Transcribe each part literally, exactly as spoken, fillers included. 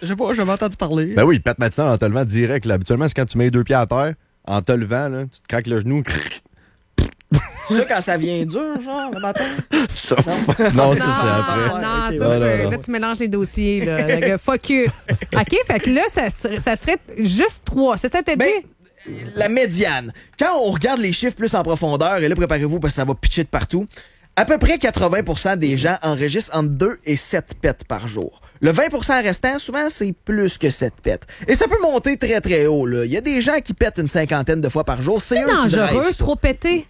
Je sais pas, j'avais entendu parler. Ben oui, le pet matinal en te levant direct. Là. Habituellement, c'est quand tu mets les deux pieds à terre, en te levant, là, tu te craques le genou. C'est ça quand ça vient dur, genre, le matin? Ça, non, ça, c'est après. Non, Okay, ça, ouais, c'est- non, non. là, tu mélanges les dossiers. Là, Fait que focus. OK, fait que là, ça, serait- ça serait juste trois. C'est ça que t'as Ben, dit? la médiane. Quand on regarde les chiffres plus en profondeur, et là, préparez-vous parce que ça va pitcher de partout, à peu près quatre-vingts pour cent des gens enregistrent entre deux et sept pets par jour. Le vingt pour cent restant, souvent, c'est plus que sept pets. Et ça peut monter très, très haut. Là. Il y a des gens qui pètent une cinquantaine de fois par jour. C'est C'est eux qui dangereux, drivent ça. trop pété.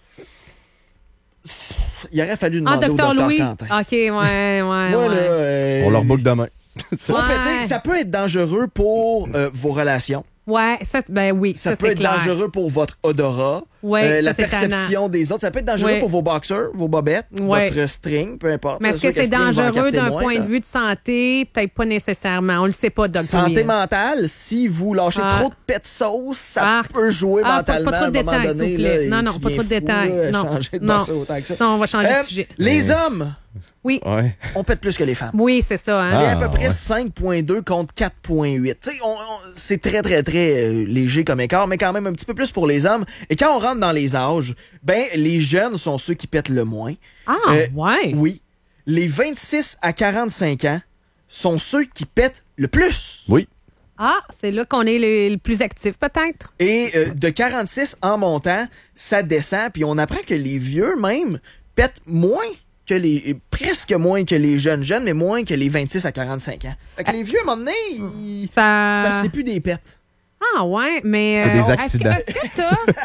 Il aurait fallu Ah, demander au docteur docteur Louis. Quentin. OK, ouais, ouais, Moi, ouais. là, euh, On leur boucle demain. trop Ouais. péter, ça peut être dangereux pour euh, vos relations. Ouais, ça, ben oui, Ça, ça, peut c'est être clair. dangereux pour votre odorat, Ouais, euh, ça, la c'est perception des autres. Ça peut être dangereux Ouais. pour vos boxers, vos bobettes, Ouais. votre string, peu importe. Mais est-ce Sûr que c'est string va en dangereux capter d'un moins, point là. de vue de santé? Peut-être pas nécessairement. On le sait pas, docteur Santé Louis. mentale, si vous lâchez Ah. trop de pets de sauce, ça Ah. peut jouer Ah, pas- pas mentalement trop de à un moment détails, donné. s'il vous plaît. là, et Non, non, tu pas viens trop de fou, détails. là, Non. changer de Non. boxer autant que ça. Non, on va changer Euh, de sujet. Les hommes, Oui, Ouais. on pète plus que les femmes. oui, c'est ça. Hein? C'est Ah, à peu près ouais. cinq virgule deux contre quatre virgule huit. Tu sais, on- on- c'est très, très, très euh, léger comme écart, mais quand même un petit peu plus pour les hommes. Et quand on rentre dans les âges, ben les jeunes sont ceux qui pètent le moins. Ah, Euh, ouais. Oui. Les vingt-six à quarante-cinq ans sont ceux qui pètent le plus. Oui. Ah, c'est là qu'on est le, le plus actif, peut-être. Et euh, de quarante-six en montant, ça descend. Puis on apprend que les vieux, même, pètent moins que les... presque moins que les jeunes jeunes, mais moins que les vingt-six à quarante-cinq ans. Fait que les vieux, à un moment donné, ils... c'est parce que Ça... c'est plus des pets. Ah, ouais, mais... C'est des est-ce que- accidents. Est-ce que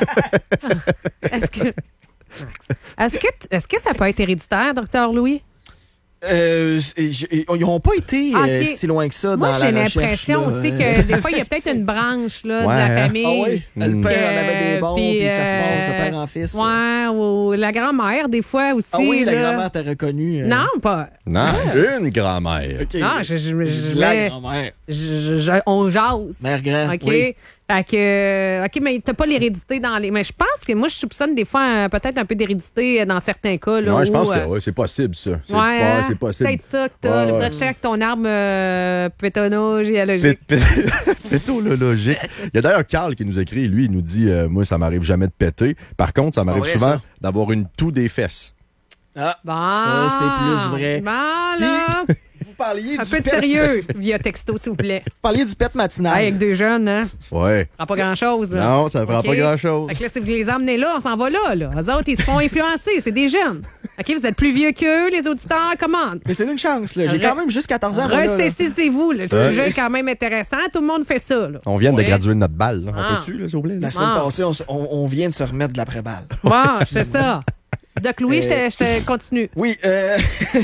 t'as... Est-ce que... Est-ce que, est-ce que ça peut être héréditaire, docteur Louis? Euh, je- ils n'ont pas été Ah, euh, ok. si loin que ça Moi, dans j'ai la recherche. l'impression là. aussi que des fois, il y a peut-être une branche là, de Ouais, la hein? famille. Ah oui? Le Mm. père en avait des bons, Puis, puis ça se passe de euh, père en fils. Ouais, ou la grand-mère, des fois aussi. Ah oui, la là. grand-mère t'a reconnu. euh. Non, pas. Non, une grand-mère. OK. Non, je, je, je, J'ai je dit la vais- grand-mère. je- je- je- on jase. Mère grand. OK? Oui. Fait que, OK, mais t'as pas l'hérédité dans les. Mais je pense que moi, je soupçonne des fois euh, peut-être un peu d'hérédité dans certains cas. Là, Ouais, je pense où, que euh, ouais, c'est possible, ça. C'est Ouais, pas- hein? c'est possible. Peut-être ça que t'as. Ouais, Le ouais. check ton arbre euh, pétono-géologique. Pétologique. Il y a d'ailleurs Carl qui nous écrit, lui, il nous dit euh, moi, ça m'arrive jamais de péter. Par contre, ça m'arrive Pas vrai, souvent ça. d'avoir une toux des fesses. Ah, Bon. ça, c'est plus vrai. Bon, là. Vous parliez, Un du peu de pet... sérieux via texto, s'il vous plaît. vous parliez du pet matinal. Hey, avec deux jeunes, hein. Ouais. Ça prend pas grand-chose, là. Non, ça prend OK? pas grand-chose. Fait que là, si vous les emmenez là, on s'en va là, là. Eux autres, ils se font influencer. C'est des jeunes. OK, vous êtes plus vieux qu'eux, les auditeurs, commande. Mais c'est une chance, là. J'ai Re- quand même juste quatorze ans, moi, là, là. Ressaisissez-vous, là. Le Ouais. sujet est quand même intéressant. Tout le monde fait ça, là. On vient de Ouais. graduer de notre balle. Là. Ah. On peut-tu, là, s'il vous plaît? là? La semaine Ah. passée, on, s- on- on vient de se remettre de l'après-balle. Bon, c'est ça. Doc Louis, je te- je te continue. Oui, euh,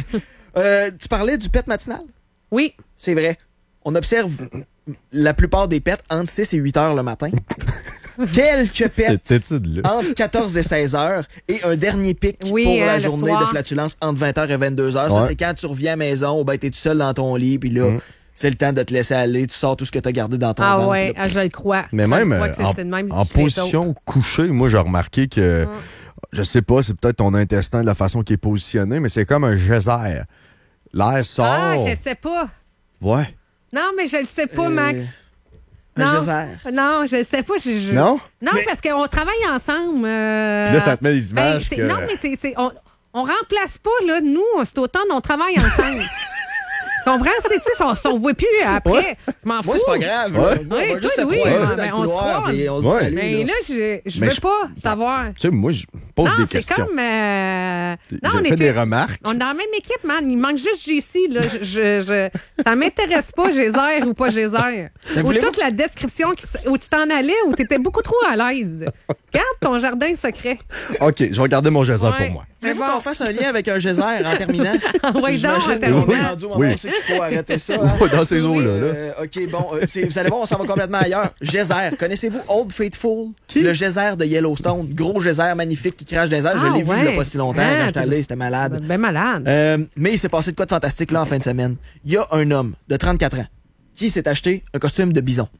euh, tu parlais du pet matinal? Oui. C'est vrai. On observe la plupart des pets entre six et huit heures le matin. Quelques pets Cette étude-là. entre quatorze et seize heures et un dernier pic Oui, pour hein, la le journée soir. de flatulence entre vingt heures et vingt-deux heures. Ça, Ouais. c'est quand tu reviens à la maison, ben, t'es tout seul dans ton lit, puis là, Mm. c'est le temps de te laisser aller, tu sors tout ce que t'as gardé dans ton Ah ventre. ouais, là. ah, je le crois. Mais Je même, le crois euh, que c'est- en, c'est de même en chez les position couchée, moi, j'ai remarqué que, Mm. je sais pas, c'est peut-être ton intestin de la façon qu'il est positionné, mais c'est comme un geyser. L'air sort. Ah, je sais pas. Ouais. Non, mais je le sais pas, Euh, Max. Un Non. geyser. Non, je le sais pas. Je, je- Non? Non, Mais- parce qu'on travaille ensemble. euh, Puis là, ça te met des ben, images c'est- que... Non, mais c'est, c'est- on, on remplace pas, là, nous, cet automne, on travaille ensemble. Tu comprends? C'est ça, on s'en voit plus après. Ouais. Je m'en fous. Moi, c'est pas grave. Ouais. là. Oui, on va toi, juste se oui, croiser ben, dans le on se couloir, croise. puis on se Ouais. salue. Mais là. là, je, je Mais veux je- pas savoir. Tu sais, moi, je pose Non, des c'est questions. comme. euh, Non, on J'ai est, fait des remarques. on est dans la même équipe, man. Il manque juste J C. Là. Je, je, je- ça m'intéresse pas, Gézère ou pas Gézère. Ou voulez-vous- toute la description qui s- où tu t'en allais, où tu étais beaucoup trop à l'aise. Regarde ton jardin secret. OK, je vais garder mon geyser Ouais. pour moi. C'est Voulez-vous bon. qu'on fasse un lien avec un geyser en terminant? Ouais, donc, J'imagine en qu'on terminant. est rendu au moment Oui. où c'est qu'il faut arrêter ça. hein? Ouais, dans ces eaux-là. là. Euh, OK, bon, euh, c'est- vous allez voir, on s'en va complètement ailleurs. Geyser. Connaissez-vous Old Faithful? Qui? Le geyser de Yellowstone. Gros geyser magnifique qui crache des airs. Je Ah, l'ai vu il n'y a ouais. pas si longtemps. Ah, quand j'étais t'es- allé, c'était malade. Ben malade. Euh, mais il s'est passé de quoi de fantastique là en fin de semaine. Il y a un homme de trente-quatre ans qui s'est acheté un costume de bison.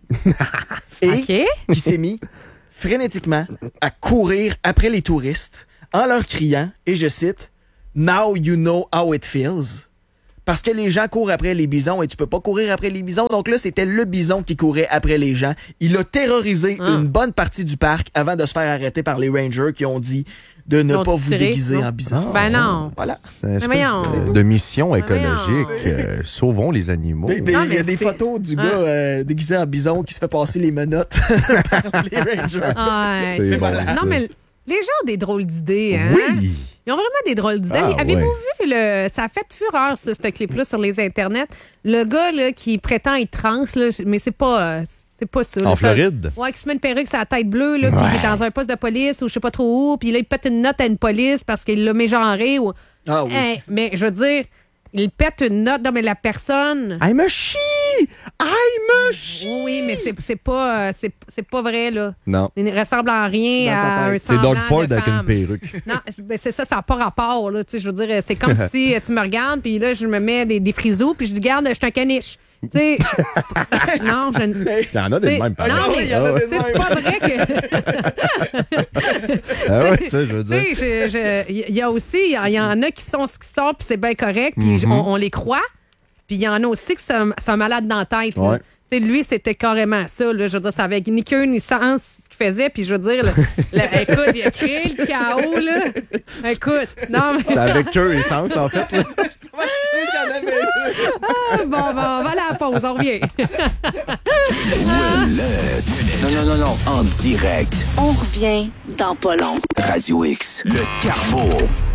Et OK. qui s'est mis frénétiquement à courir après les touristes en leur criant, et je cite, « Now you know how it feels ». parce que les gens courent après les bisons et tu peux pas courir après les bisons. Donc là, c'était le bison qui courait après les gens. Il a terrorisé Ah. une bonne partie du parc avant de se faire arrêter par les rangers qui ont dit de ne Ils ont pas vous tiré, déguiser non? en bison. Ben non. Voilà. C'est une espèce voyons. de, de mission Mais écologique. voyons. Euh, sauvons les animaux. Mais- mais Non, il y a mais des c'est- photos du Ah. gars euh, déguisé en bison qui se fait passer les menottes par les rangers. Ouais, C'est c'est bon, malade. ça. Non, mais les gens ont des drôles d'idées, hein? Oui! Ils ont vraiment des drôles d'idées. Ah, Avez-vous ouais. vu le. Ça a fait fureur, ça, ce clip-là, sur les internets. Le gars là, qui prétend être trans, là, mais c'est pas. euh, C'est pas ça. là. En C'est un- Floride? Ouais, qui se met une perruque sur la tête bleue, là, puis il est dans un poste de police ou je sais pas trop où, puis là, il pète une note à une police parce qu'il l'a mégenré. Ou... Ah oui. Hey, mais je veux dire, il pète une note. Non, mais la personne. I'm a she! I'm a she! Oui, mais c'est c'est pas, euh, c'est c'est pas vrai, là. Non. Il ne ressemble en rien Dans sa à tête. un C'est Doug semblant Ford de avec une femme. perruque. Non, c'est ben, c'est ça, ça n'a pas rapport. Là, tu sais, je veux dire, c'est comme si euh, tu me regardes, puis là, je me mets des, des frisous, puis je dis, garde, je suis un caniche. Tu sais, ça- non, je ne. Il y en a des C'est- mêmes, par non, exemple. mais il y en a Ah ouais. des- tu sais, c'est pas vrai que. Ah ouais, tu sais, je veux dire. Tu sais, je- je- il y a aussi, il y a- il y en a qui sont ce qu'ils sont, puis c'est bien correct, puis Mm-hmm. on, on les croit. Puis il y en a aussi qui sont, sont malades dans la tête. là. Ouais. Tu sais, lui, c'était carrément ça. Là. Je veux dire, ça avait ni queue ni sens ce qu'il faisait. Puis je veux dire, le- le- écoute, il a créé le chaos. Là. Écoute, non, mais. C'est avec cœur et sens, en fait. là. Ah, bon, bon, on va à la pause, on revient. Non, non, non, non. En direct. On revient dans pas long. Radio X. Le Carbo.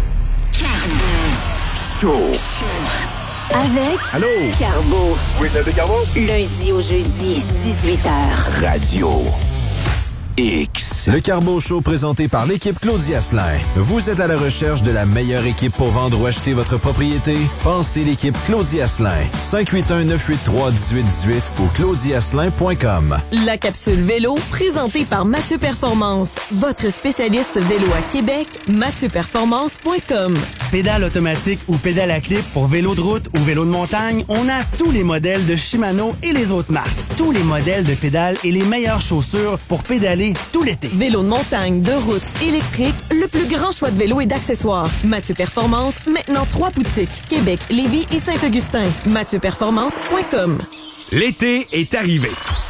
Show. Avec Allô? Carbo. Oui, le Carbo. Lundi au jeudi, dix-huit heures. Radio X. Le Carbo Show présenté par l'équipe Claudia Asselin. Vous êtes à la recherche de la meilleure équipe pour vendre ou acheter votre propriété? Pensez l'équipe Claudia Asselin. cinq huit un, neuf huit trois, un huit un huit ou claudia asselin point com. La capsule vélo, présentée par Mathieu Performance, votre spécialiste vélo à Québec, mathieu performance point com. Pédale automatique ou pédale à clip pour vélo de route ou vélo de montagne, on a tous les modèles de Shimano et les autres marques. Tous les modèles de pédales et les meilleures chaussures pour pédaler tout l'été. Vélo de montagne, de route, électrique, le plus grand choix de vélos et d'accessoires. Mathieu Performance, maintenant trois boutiques, Québec, Lévis et Saint-Augustin. mathieu performance point com. L'été est arrivé.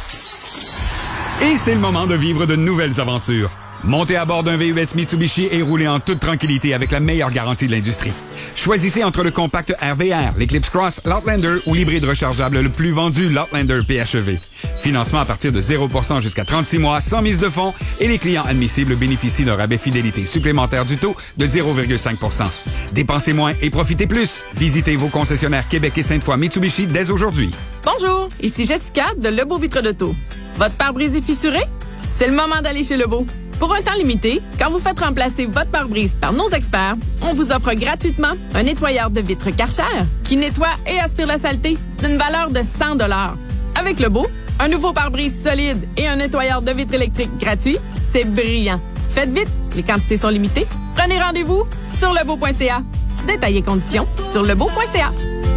Et c'est le moment de vivre de nouvelles aventures. Montez à bord d'un V U S Mitsubishi et roulez en toute tranquillité avec la meilleure garantie de l'industrie. Choisissez entre le compact R V R, l'Eclipse Cross, l'Outlander ou l'hybride rechargeable le plus vendu, l'Outlander P H E V. Financement à partir de zéro pour cent jusqu'à trente-six mois, sans mise de fonds, et les clients admissibles bénéficient d'un rabais fidélité supplémentaire du taux de zéro virgule cinq pour cent. Dépensez moins et profitez plus. Visitez vos concessionnaires Québec et Sainte-Foy Mitsubishi dès aujourd'hui. Bonjour, ici Jessica de Lebeau Vitre d'Auto. Votre pare-brise est fissuré? C'est le moment d'aller chez Lebeau. Pour un temps limité, quand vous faites remplacer votre pare-brise par nos experts, on vous offre gratuitement un nettoyeur de vitres Karcher qui nettoie et aspire la saleté d'une valeur de cent dollars. Avec Lebeau, un nouveau pare-brise solide et un nettoyeur de vitres électrique gratuit, c'est brillant. Faites vite, les quantités sont limitées. Prenez rendez-vous sur lebeau point c a. Détails et conditions sur lebeau point c a.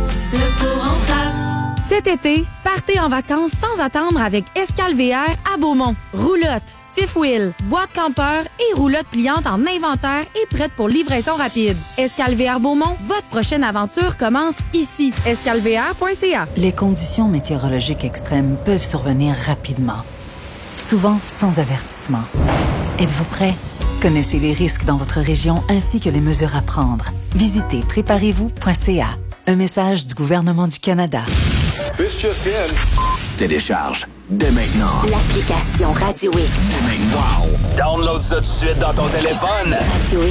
Cet été, partez en vacances sans attendre avec Escale V R à Beaumont. Roulotte, fifth wheel, boîte campeur et roulotte pliante en inventaire et prête pour livraison rapide. Escale V R Beaumont, votre prochaine aventure commence ici. escale v r point c a. Les conditions météorologiques extrêmes peuvent survenir rapidement, souvent sans avertissement. Êtes-vous prêt? Connaissez les risques dans votre région ainsi que les mesures à prendre. Visitez préparez vous point c a. Un message du gouvernement du Canada. This just in. Télécharge dès maintenant. L'application Radio X. Wow. Download ça tout de suite dans ton téléphone. Radio